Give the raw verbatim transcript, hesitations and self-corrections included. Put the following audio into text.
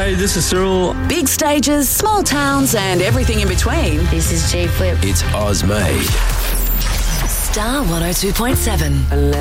Hey, this is Cyril. Big stages, small towns, and everything in between. This is J Flip. It's Oz Made. Star one oh two point seven.